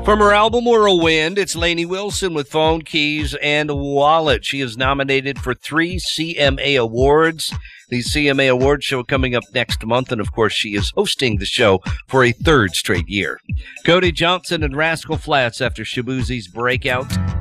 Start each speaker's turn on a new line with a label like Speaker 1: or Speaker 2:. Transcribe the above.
Speaker 1: From her album Whirlwind, it's Lainey Wilson with Phone, Keys, and Wallet. She is nominated for 3 CMA Awards. The CMA Awards show coming up next month, and of course she is hosting the show for a 3rd straight year. Cody Johnson and Rascal Flatts after Shaboozie's breakout.